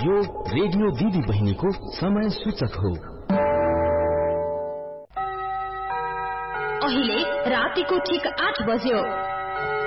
यो रेडियो दिदी बहिनीको समय सूचक हो। अहिले रातिको ठीक 8 बज्यो।